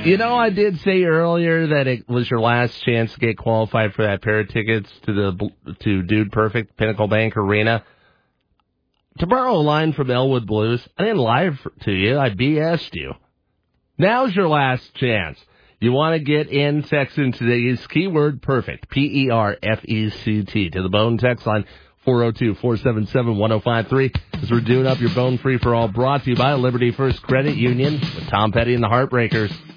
You know, I did say earlier that it was your last chance to get qualified for that pair of tickets to Dude Perfect, Pinnacle Bank Arena. To borrow a line from Elwood Blues, I didn't lie to you. I BS'd you. Now's your last chance. You want to get in, text in today's keyword perfect, PERFECT, to the Bone text line 402-477-1053 as we're doing up your Bone Free for All, brought to you by Liberty First Credit Union with Tom Petty and the Heartbreakers.